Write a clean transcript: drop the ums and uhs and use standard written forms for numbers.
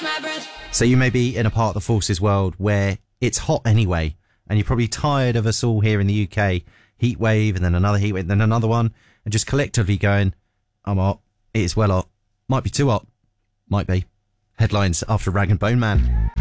So you may be in a part of the forces world where it's hot anyway, and you're probably tired of us all here in the UK, heat wave and then another heat wave and then another one, and just collectively going, I'm hot, it is well hot, might be too hot, might be. Headlines after Rag and Bone Man.